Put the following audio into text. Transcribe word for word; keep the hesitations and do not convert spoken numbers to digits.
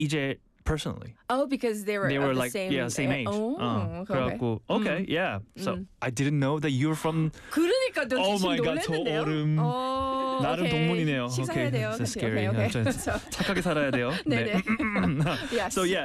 이제 personally. Oh, because they were They of were the like same yeah, same age. Oh, 어, okay. 그래갖고 okay, yeah. So I didn't know that you're from. 그러니까 너 Oh 지금 my God, 저 놀랐는데요? 얼음. 어, 나름 오케이. 동문이네요. 식사해야 Okay, 돼요. this is 그치? scary. 오케이, 오케이. 저 착하게 살아야 돼요. 네네. 네. Yes. So yeah.